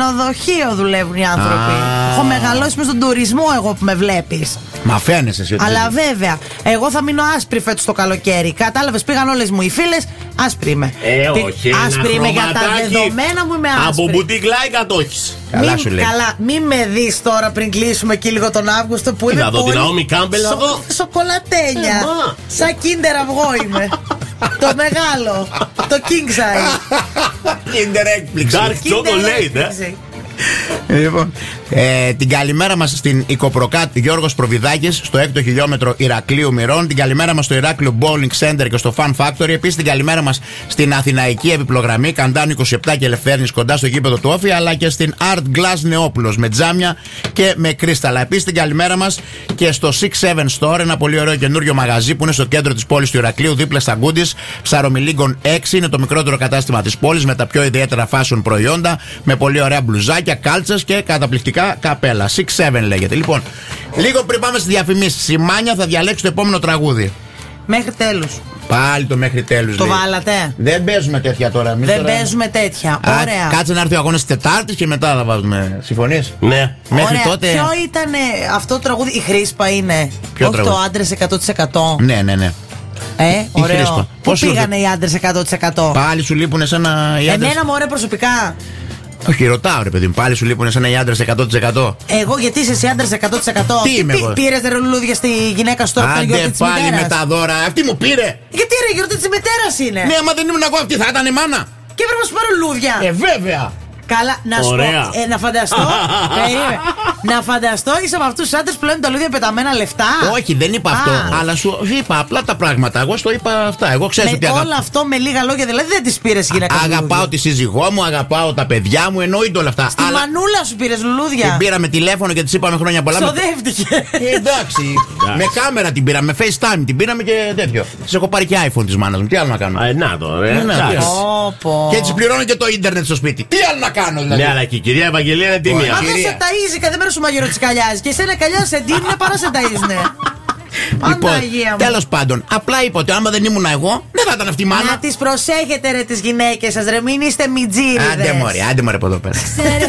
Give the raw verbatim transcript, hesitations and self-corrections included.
ξενοδοχείο δουλεύουν οι άνθρωποι. Ah. Έχω μεγαλώσει με στον τουρισμό, εγώ που με βλέπεις. Μα φαίνεσαι εσύ. Αλλά βέβαια, εγώ θα μείνω άσπρη φέτος το καλοκαίρι. Κατάλαβες, πήγαν όλες μου οι φίλες, άσπρη είμαι. Ε, όχι. Άσπρη είμαι για τα δεδομένα μου, είμαι άσπρη. Από μπουτίκ like το έχεις. Καλά, σου λέει. Καλά, μην με δεις τώρα πριν κλείσουμε εκεί λίγο τον Αύγουστο που είμαι. Να δω την Ναόμι Κάμπελ εδώ. Σοκολατένια. Σαν Kinder αυγό είμαι. Το μεγάλο. Το king size. Kinder έκπληξη. Dark chocolate, ε. Λοιπόν, ε, την καλημέρα μας στην Οικοπροκάτ Γιώργος Προβιδάκης στο έκτο χιλιόμετρο Ηρακλείου Μυρών. Την καλημέρα μας στο Ηράκλειο Bowling Center και στο Fun Factory. Επίσης την καλημέρα μας στην Αθηναϊκή Επιπλογραμμή Καντάνου είκοσι επτά και Ελευθέρνης κοντά στο γήπεδο του Όφη. Αλλά και στην Art Glass Νεόπουλος με τζάμια και με κρίσταλα. Επίσης την καλημέρα μας και στο Six Seven Store, ένα πολύ ωραίο καινούριο μαγαζί που είναι στο κέντρο της πόλης του Ηρακλείου, δίπλα στα Goodies, Ψαρομιλίγκων έξι. Είναι το μικρότερο κατάστημα της πόλης με τα πιο ιδιαίτερα fashion προϊόντα, με πολύ ωραία μπλουζάκια, κάλτσες και καταπληκτικά καπέλα. Six Seven λέγεται. Λοιπόν, λίγο πριν πάμε στις διαφημίσεις, η Μάνια θα διαλέξει το επόμενο τραγούδι. Μέχρι τέλους. Πάλι το μέχρι τέλους. Το λέει. βάλατε. Δεν παίζουμε τέτοια τώρα. Δεν τώρα... παίζουμε τέτοια. Α, ωραία. Κάτσε να έρθει ο αγώνας της Τετάρτης και μετά θα βάζουμε. Συμφωνείς? Ναι. Μέχρι ωραία. τότε. Ποιο ήταν αυτό το τραγούδι, η Χρήσπα είναι? Ποιο όχι τραγούδι? Το άντρες εκατό τοις εκατό. Ναι, ναι, ναι. Ε, ωραίο. Χρήσπα. Πού Πώς πήγανε οι άντρες εκατό τοις εκατό? Πάλι σου λείπουν εσένα οι άντρες. Εμένα μου ωραία προσωπικά. Όχι, ρωτάω ρε παιδί μου, πάλι σου λείπουν εσένα οι άντρες εκατό τοις εκατό. Εγώ γιατί είσαι εσύ άντρες εκατό τοις εκατό? Τι είμαι εγώ? Πήρες ρε λουλούδια στη γυναίκα σου τώρα? Άντε πάλι με τα δώρα, αυτή μου πήρε. Γιατί ρε, γιορτή της μητέρας είναι. Ναι, άμα δεν ήμουν εγώ, αυτή θα ήταν η μάνα. Και πρέπει να σου πάρω λουλούδια. Ε, βέβαια. Καλά, να σου πω. Ε, να φανταστώ. περίμενε. Να φανταστώ, είσαι από αυτούς τους άντρες που λένε τα λουλούδια πεταμένα λεφτά. Όχι, δεν είπα αυτό. Αλλά σου είπα απλά τα πράγματα. Εγώ στο είπα αυτά. Εγώ ξέρω ότι. Όλο αυτό με λίγα λόγια δηλαδή δεν τις πήρες γυναίκα. Αγαπάω τη σύζυγό μου, αγαπάω τα παιδιά μου, εννοείται όλα αυτά. Στη μανούλα σου πήρες λουλούδια. Την πήραμε τηλέφωνο και της είπαμε χρόνια πολλά. Ξοδεύτηκε. Εντάξει. Με κάμερα την πήραμε, με FaceTime την πήραμε και τέτοιο. Της έχω πάρει και iPhone της μάνας μου. Τι άλλο να κάνω. Να το, ρε. Και της πληρώνω και το ίντερνετ στο σπίτι. Τι άλλο να κάνω δηλαδή. Ναι, αλλά και η κυρία Ευαγγελία είναι τίμια. Μα δεν σε ταΐζει, κάθε μέρα σου μαγειροτσικαλιάζει. Και εσένα καλιά σε ντύνουνε παρά σε ταΐζουνε. Λοιπόν, τέλος πάντων, απλά είπα ότι άμα δεν ήμουν εγώ, δεν θα ήταν αυτή η μάνα. Να τις προσέχετε ρε τις γυναίκες σας, ρε, μην είστε μιτζίριδες. Άντε μωρέ, άντε μωρέ από εδώ πέρα.